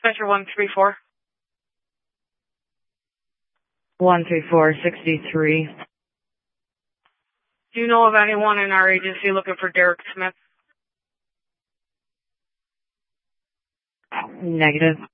Dispatcher 134. 13463. Do you know of anyone in our agency looking for Derek Smith? Negative.